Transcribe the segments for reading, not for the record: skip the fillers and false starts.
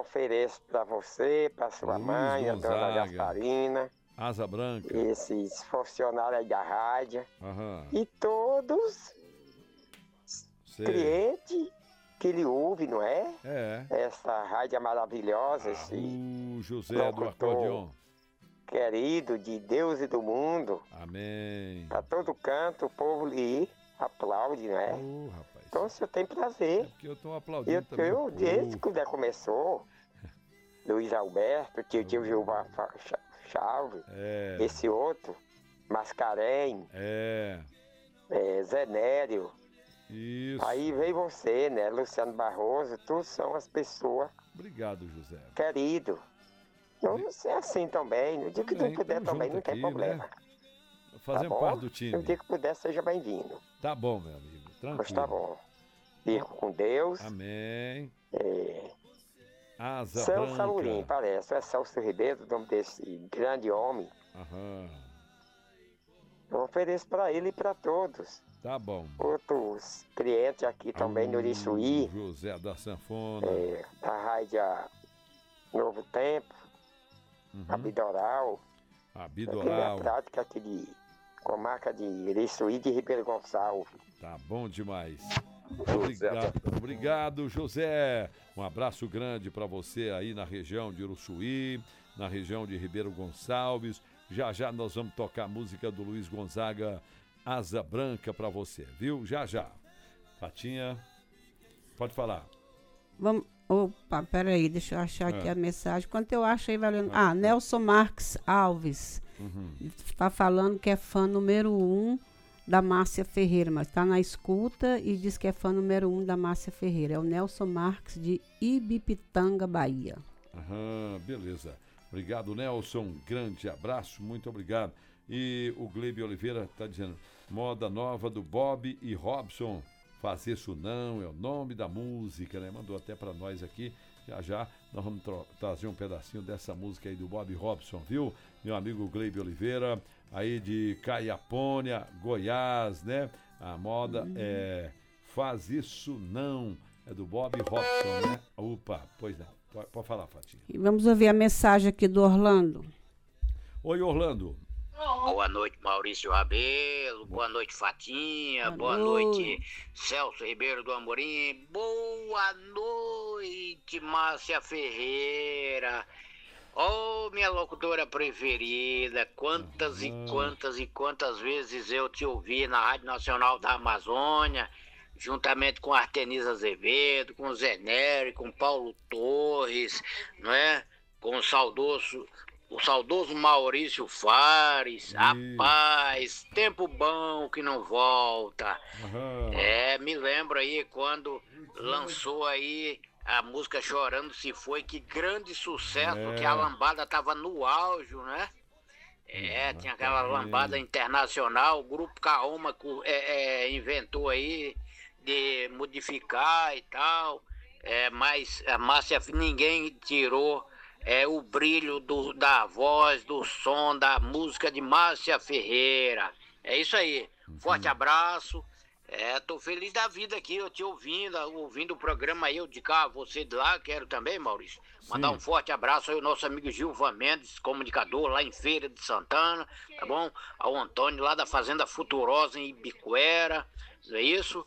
ofereço para você, para sua Luiz mãe, a dona Gonzaga. Gasparina, Asa Branca. esses funcionários aí da rádio Aham. e todos Sei. clientes que ele ouve, não é? É. Essa rádio maravilhosa, esse O José do locutor acordeon. querido de Deus e do mundo. Amém. Pra todo canto o povo lhe aplaude, não é? Ô, rapaz. Então o senhor tem É prazer. porque eu tô aplaudindo também. Eu desde que começou, Luiz Alberto, tio Gilmar Chaves, É. esse outro, Mascarém, É. Zé Nério. Isso. Aí veio você, né? Luciano Barroso, todos são as pessoas Obrigado, José. queridas. Eu não sei assim também. No dia que Também, tu puder tamo também, junto não tem aqui, problema. né? Fazendo Tá parte bom? do No time. dia que puder, seja bem-vindo. Tá bom, meu amigo. Tranquilo. Pois tá bom. Fico com Deus. Amém. É, Asa Celso Amorim, Branca. parece. É Celso Ribeiro, o nome desse grande homem. Aham. Eu ofereço para ele e para todos. Tá bom. Outros clientes aqui também no Uriçuí, José da Sanfona. da Rádio Novo Tempo, Abidoral. Aqui Abidoral. é prática aqui de comarca de Uriçuí de Ribeiro Gonçalves. Tá bom demais. José. Obrigado, José. Um abraço grande para você aí na região de Uruçuí, na região de Ribeiro Gonçalves. Já já nós vamos tocar a música do Luiz Gonzaga, Asa Branca, para você, viu? Já já. Fatinha, pode falar. Vamos. Opa, peraí, deixa eu achar aqui a mensagem. Quanto eu acho aí valendo. Nelson Marques Alves. Está falando que é fã número 1 da Márcia Ferreira, mas está na escuta e diz que é fã número 1 da Márcia Ferreira. É o Nelson Marques de Ibipitanga, Bahia. Aham, beleza. Obrigado, Nelson. Um grande abraço, muito obrigado. E o Gleibe Oliveira está dizendo: moda nova do Bob e Robson. Fazer isso não é o nome da música, né? Mandou até para nós aqui. Já já nós vamos trazer um pedacinho dessa música aí do Bob Robson, viu? Meu amigo Gleibe Oliveira, aí de Caiapônia, Goiás, né? A moda é Faz Isso Não. É do Bob Robson, né? Opa, pois não. Pode falar, Fatinha. E vamos ouvir a mensagem aqui do Orlando. Oi, Orlando. Boa noite, Maurício Rabelo. Boa noite, Fatinha. Boa noite, Celso Ribeiro do Amorim. Boa noite, Márcia Ferreira. Oh, minha locutora preferida. Quantas e quantas vezes eu te ouvi na Rádio Nacional da Amazônia, juntamente com Artenisa Azevedo, com Zé Nery, com Paulo Torres, não é? Com o saudoso Maurício Fares. Rapaz, tempo bom que não volta. Me lembro aí quando lançou aí a música Chorando Se Foi, que grande sucesso, porque a lambada tava no auge, né? Tinha aquela lambada internacional, o grupo Kaoma inventou aí de modificar e tal, mas a Márcia, ninguém tirou o brilho da voz, do som, da música de Márcia Ferreira. É isso aí. Forte abraço. Tô feliz da vida aqui, eu te ouvindo o programa aí, eu de cá, você de lá, quero também, Maurício, mandar um forte abraço aí ao nosso amigo Gilvan Mendes, comunicador lá em Feira de Santana, tá bom? Ao Antônio lá da Fazenda Futurosa em Ibiquera, não é isso?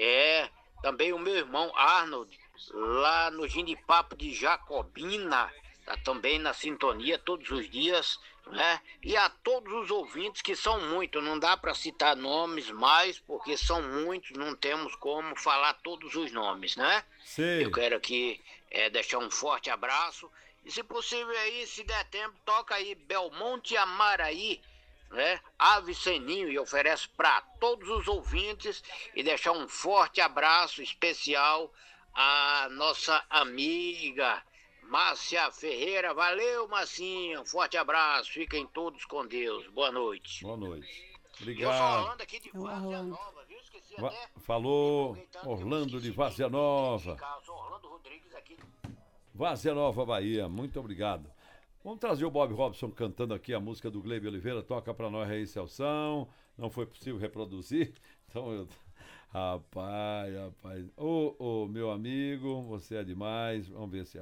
Também o meu irmão Arnold, lá no Ginipapo de Jacobina, tá também na sintonia todos os dias, né? E a todos os ouvintes, que são muitos, não dá para citar nomes mais, porque são muitos, não temos como falar todos os nomes, né? Sim. Eu quero aqui deixar um forte abraço, e se possível aí, se der tempo, toca aí Belmonte Amaraí, né? Ave Sem Ninho, e ofereço para todos os ouvintes, e deixar um forte abraço especial à nossa amiga Márcia Ferreira. Valeu, Marcinha, um forte abraço, fiquem todos com Deus, boa noite. Boa noite. Eu sou Obrigado. Orlando aqui de Várzea Nova, viu? Esqueci até. Falou, Orlando de Várzea Nova. Eu sou Orlando Rodrigues aqui. Várzea Nova, Bahia, muito obrigado. Vamos trazer o Bob Robson cantando aqui a música do Gleibe Oliveira. Toca pra nós aí, Celção. Não foi possível reproduzir, então eu... Rapaz. Ô, meu amigo, você é demais. Vamos ver se